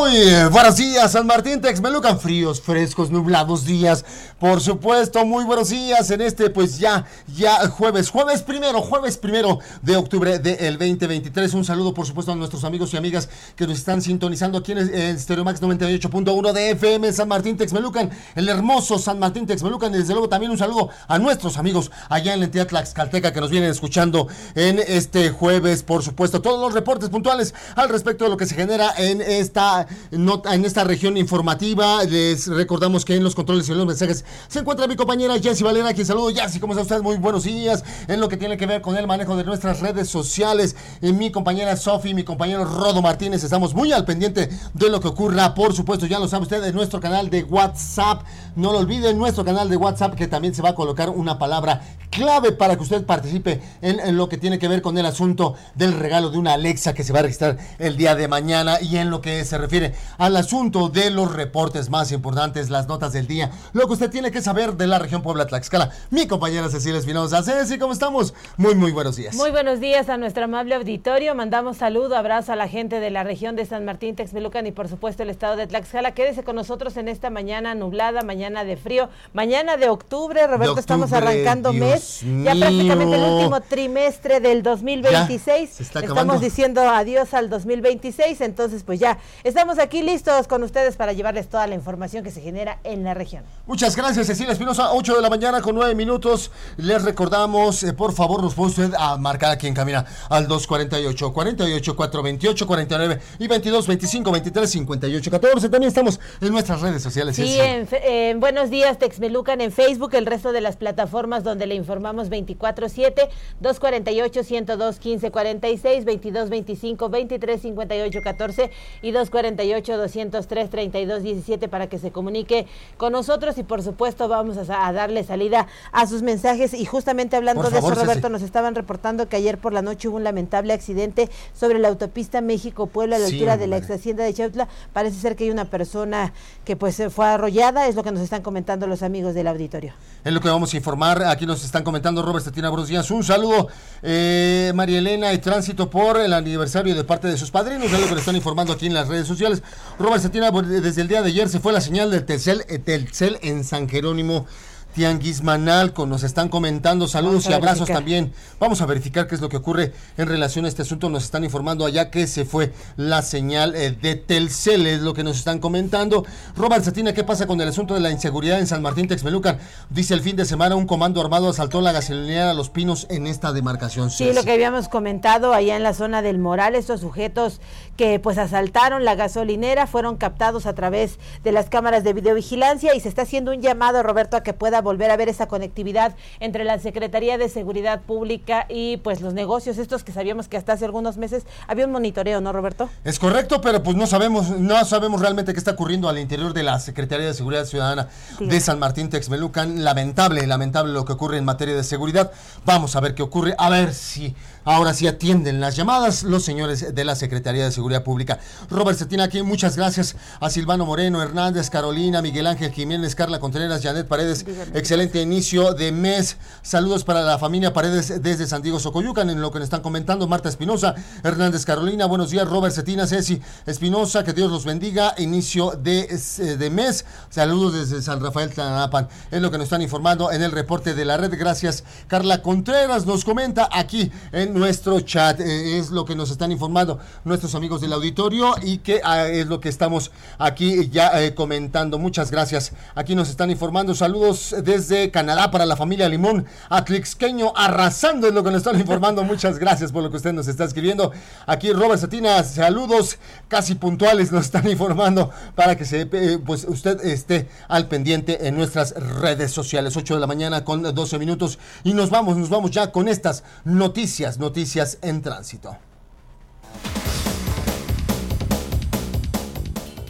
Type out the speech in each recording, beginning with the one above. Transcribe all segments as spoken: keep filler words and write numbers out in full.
Muy buenos días, San Martín Texmelucan, fríos, frescos, nublados días, por supuesto, muy buenos días en este, pues ya, ya jueves, jueves primero, jueves primero de octubre del veinte veintitrés. Un saludo, por supuesto, a nuestros amigos y amigas que nos están sintonizando aquí en, en Stereomax noventa y ocho punto uno de F M San Martín Texmelucan, el hermoso San Martín Texmelucan, y desde luego también un saludo a nuestros amigos allá en la entidad Tlaxcalteca que nos vienen escuchando en este jueves, por supuesto, todos los reportes puntuales al respecto de lo que se genera en esta nota, en esta región informativa. Les recordamos que en los controles y en los mensajes se encuentra mi compañera Jessy Valera, quien saludo. Jessy, ¿cómo está usted? Muy buenos días. En lo que tiene que ver con el manejo de nuestras redes sociales, en mi compañera Sofi, mi compañero Rodo Martínez, estamos muy al pendiente de lo que ocurra, por supuesto, ya lo sabe usted, en nuestro canal de WhatsApp. No lo olviden, nuestro canal de WhatsApp, que también se va a colocar una palabra clave para que usted participe en, en lo que tiene que ver con el asunto del regalo de una Alexa que se va a registrar el día de mañana, y en lo que se refiere al asunto de los reportes más importantes, las notas del día, lo que usted tiene que saber de la región Puebla-Tlaxcala. Mi compañera Cecilia Espinosa. Ceci, ¿cómo estamos? Muy, muy buenos días. Muy buenos días a nuestro amable auditorio. Mandamos saludo, abrazo a la gente de la región de San Martín Texmelucan y por supuesto el estado de Tlaxcala. Quédese con nosotros en esta mañana nublada, mañana de frío, mañana de octubre. Roberto, de octubre, estamos arrancando Dios mes, mío. Ya prácticamente el último trimestre del dos mil veintiséis. Ya, se está estamos acabando. diciendo adiós al dos mil veintiséis, entonces pues ya estamos aquí listos con ustedes para llevarles toda la información que se genera en la región. Muchas gracias, Cecilia Espinosa. ocho de la mañana con nueve minutos. Les recordamos, eh, por favor, nos puede usted a marcar aquí en cabina al dos cuarenta y ocho, cuarenta y ocho, cuatrocientos veintiocho, cuarenta y nueve y veintidós, veinticinco, veintitrés, cincuenta y ocho, catorce. También estamos en nuestras redes sociales. Sí, en, en Buenos Días Texmelucan en Facebook, el resto de las plataformas donde le informamos veinticuatro siete, dos cuarenta y ocho, ciento dos, quince cuarenta y seis, veintidós, veinticinco, veintitrés, cincuenta y ocho, catorce y dos cuarenta y ocho, doscientos tres, treinta y dos, diecisiete para que se comunique con nosotros, y por supuesto vamos a, a darle salida a sus mensajes. Y justamente hablando por de favor, eso, Roberto, Ceci, nos estaban reportando que ayer por la noche hubo un lamentable accidente sobre la autopista México-Puebla a la sí, altura hombre. de la ex hacienda de Chautla. Parece ser que hay una persona que pues fue arrollada, es lo que nos están comentando los amigos del auditorio. Es lo que vamos a informar. Aquí nos están comentando Robert Cetina, buenos días. Un saludo, eh, María Elena y Tránsito, por el aniversario de parte de sus padrinos. Es lo que le están informando aquí en las redes sociales. Robert Cetina, desde el día de ayer se fue la señal del Telcel, Telcel en San Jerónimo Tianguismanalco. Nos están comentando saludos y abrazos verificar. También. Vamos a verificar qué es lo que ocurre en relación a este asunto. Nos están informando allá que se fue la señal eh, de Telcel, es lo que nos están comentando. Robert Cetina, ¿qué pasa con el asunto de la inseguridad en San Martín Texmelucan? Dice, el fin de semana un comando armado asaltó la gasolinera Los Pinos en esta demarcación. Sí, lo que habíamos comentado allá en la zona del Moral, estos sujetos que pues asaltaron la gasolinera fueron captados a través de las cámaras de videovigilancia, y se está haciendo un llamado, Roberto, a que pueda volver a ver esa conectividad entre la Secretaría de Seguridad Pública y pues los negocios estos que sabíamos que hasta hace algunos meses había un monitoreo, ¿no, Roberto? Es correcto, pero pues no sabemos, no sabemos realmente qué está ocurriendo al interior de la Secretaría de Seguridad Ciudadana sí. de San Martín Texmelucan. Lamentable, lamentable lo que ocurre en materia de seguridad. Vamos a ver qué ocurre, a ver si ahora sí atienden las llamadas los señores de la Secretaría de Seguridad Pública. Robert Cetina aquí, muchas gracias a Silvano Moreno, Hernández, Carolina, Miguel Ángel Jiménez, Carla Contreras, Janet Paredes. Dígame. Excelente inicio de mes. Saludos para la familia Paredes desde San Diego Socoyucan, en lo que nos están comentando Marta Espinosa, Hernández Carolina. Buenos días, Robert Cetina, Ceci Espinosa, que Dios los bendiga. Inicio de, de mes. Saludos desde San Rafael Tlanapan. Es lo que nos están informando en el reporte de la red. Gracias. Carla Contreras nos comenta aquí en nuestro chat. Eh, es lo que nos están informando nuestros amigos del auditorio, y que eh, es lo que estamos aquí ya eh, comentando. Muchas gracias. Aquí nos están informando. Saludos desde Canadá para la familia Limón Atlixqueño, arrasando, es lo que nos están informando. Muchas gracias por lo que usted nos está escribiendo. Aquí Robert Cetina, saludos casi puntuales nos están informando para que se, eh, pues usted esté al pendiente en nuestras redes sociales. ocho de la mañana con doce minutos, y nos vamos, nos vamos ya con estas noticias, noticias en tránsito.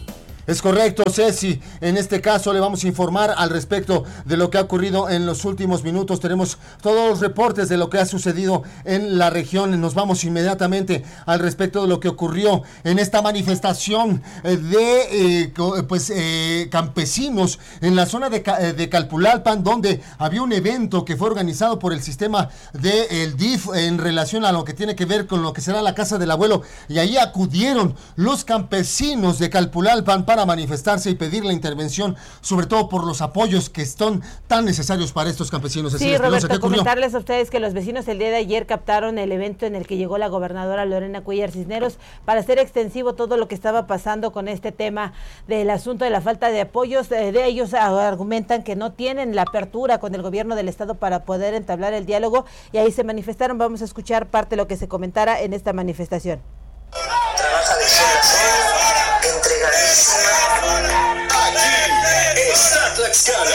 Es correcto, Ceci. En este caso le vamos a informar al respecto de lo que ha ocurrido en los últimos minutos. Tenemos todos los reportes de lo que ha sucedido en la región. Nos vamos inmediatamente al respecto de lo que ocurrió en esta manifestación de eh, pues eh, campesinos en la zona de, de Calpulalpan, donde había un evento que fue organizado por el sistema del D I F en relación a lo que tiene que ver con lo que será la casa del abuelo, y ahí acudieron los campesinos de Calpulalpan para manifestarse y pedir la intervención, sobre todo por los apoyos que son tan necesarios para estos campesinos. Sí, Espinosa, Roberto, comentarles a ustedes que los vecinos el día de ayer captaron el evento en el que llegó la gobernadora Lorena Cuéllar Cisneros para hacer extensivo todo lo que estaba pasando con este tema del asunto de la falta de apoyos. De, de ellos argumentan que no tienen la apertura con el gobierno del estado para poder entablar el diálogo, y ahí se manifestaron. Vamos a escuchar parte de lo que se comentara en esta manifestación. Trabaja de sol a sol, entregadísima. Aquí está Tlaxcala.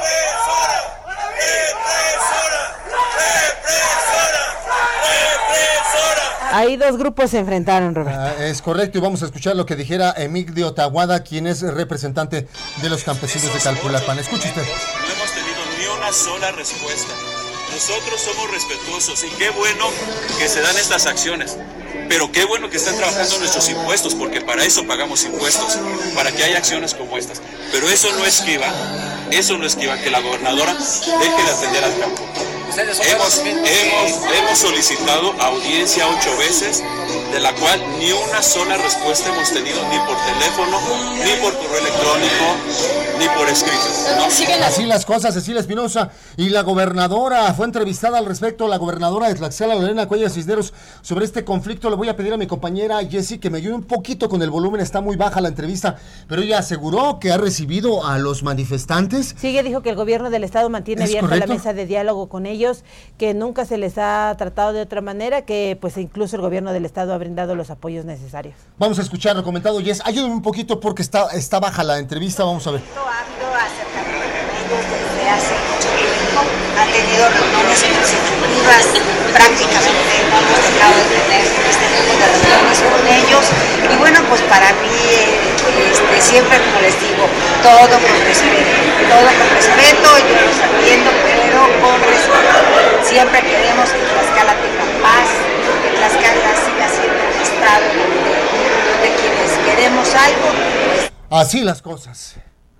Ahí dos grupos se enfrentaron, Roberto. Uh, es correcto, y vamos a escuchar lo que dijera Emilio Tahuada, quien es representante de los campesinos de Calpulalpan. Escuche usted. No hemos tenido ni una sola respuesta. Nosotros somos respetuosos y qué bueno que se dan estas acciones. Pero qué bueno que están trabajando nuestros impuestos, porque para eso pagamos impuestos, para que haya acciones como estas. Pero eso no esquiva, eso no esquiva que la gobernadora deje de atender al campo. Hemos, hemos, hemos solicitado audiencia ocho veces, de la cual ni una sola respuesta hemos tenido, ni por teléfono, ni por correo electrónico, ni por escrito, ¿no? Así las cosas, Cecilia Espinosa. Y la gobernadora fue entrevistada al respecto, la gobernadora de Tlaxcala, Lorena Cuéllar Cisneros, sobre este conflicto. Le voy a pedir a mi compañera Jessie que me ayude un poquito con el volumen, está muy baja la entrevista, pero ella aseguró que ha recibido a los manifestantes. Sí, ella dijo que el gobierno del estado mantiene abierta correcto? la mesa de diálogo con ellos, que nunca se les ha tratado de otra manera, que pues incluso el gobierno del estado ha brindado los apoyos necesarios. Vamos a escuchar lo comentado, Jess. Ayúdame un poquito porque está, está baja la entrevista, vamos a ver. Ha habido acercamiento con ellos desde hace mucho tiempo, han tenido reuniones consecutivas, prácticamente no hemos dejado de tener este tipo de reuniones con ellos, y bueno, pues para mí eh, este, siempre, como les digo, todo con respeto, todo con respeto, yo los atiendo, pero con respeto. Siempre queremos que Tlaxcala tenga paz, que Tlaxcala siga siendo un estado donde, donde quienes queremos algo, pues... Así las cosas.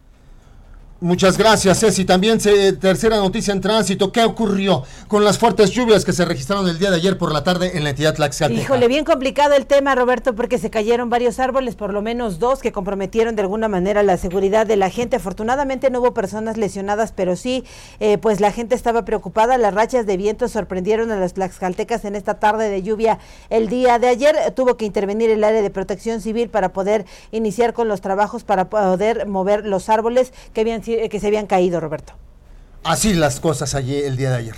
Muchas gracias, Ceci. También se, tercera noticia en tránsito. ¿Qué ocurrió con las fuertes lluvias que se registraron el día de ayer por la tarde en la entidad tlaxcalteca? Híjole, bien complicado el tema, Roberto, porque se cayeron varios árboles, por lo menos dos, que comprometieron de alguna manera la seguridad de la gente. Afortunadamente no hubo personas lesionadas, pero sí, eh, pues la gente estaba preocupada. Las rachas de viento sorprendieron a los tlaxcaltecas en esta tarde de lluvia el día de ayer. Tuvo que intervenir el área de protección civil para poder iniciar con los trabajos, para poder mover los árboles que habían que se habían caído, Roberto. Así las cosas allí el día de ayer.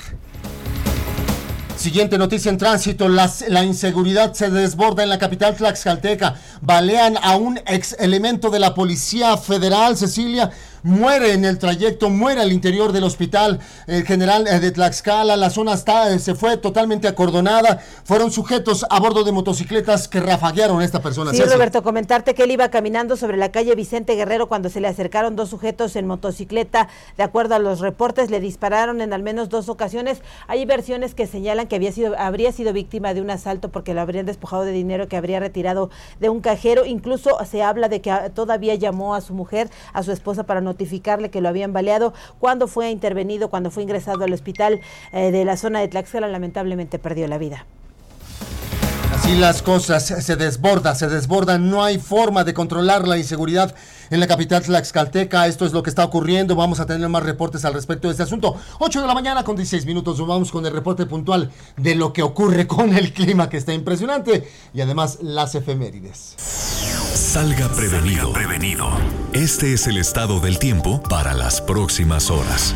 Siguiente noticia en tránsito, las, la inseguridad se desborda en la capital tlaxcalteca. Balean a un ex elemento de la Policía Federal, Cecilia, muere en el trayecto, muere al interior del hospital eh, general eh, de Tlaxcala. La zona está, eh, se fue totalmente acordonada. Fueron sujetos a bordo de motocicletas que rafaguearon a esta persona. Sí, Roberto, comentarte que él iba caminando sobre la calle Vicente Guerrero cuando se le acercaron dos sujetos en motocicleta. De acuerdo a los reportes, le dispararon en al menos dos ocasiones. Hay versiones que señalan que había sido, habría sido víctima de un asalto porque lo habrían despojado de dinero que habría retirado de un cajero. Incluso se habla de que todavía llamó a su mujer, a su esposa, para notificarle que lo habían baleado. Cuando fue intervenido, cuando fue ingresado al hospital eh, de la zona de Tlaxcala, lamentablemente perdió la vida. Así las cosas, se desborda, se desborda, no hay forma de controlar la inseguridad en la capital tlaxcalteca. Esto es lo que está ocurriendo. Vamos a tener más reportes al respecto de este asunto. ocho de la mañana con dieciséis minutos, vamos con el reporte puntual de lo que ocurre con el clima, que está impresionante, y además las efemérides. Salga prevenido. Salga prevenido. Este es el estado del tiempo para las próximas horas.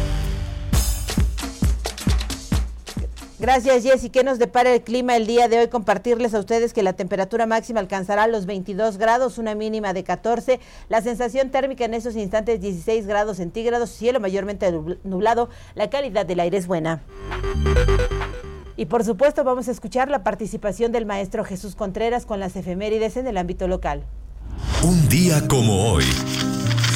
Gracias, Jessy. ¿Qué nos depara el clima el día de hoy? Compartirles a ustedes que la temperatura máxima alcanzará los veintidós grados, una mínima de catorce. La sensación térmica en esos instantes dieciséis grados centígrados, cielo mayormente nublado. La calidad del aire es buena. Y por supuesto vamos a escuchar la participación del maestro Jesús Contreras con las efemérides en el ámbito local. Un día como hoy.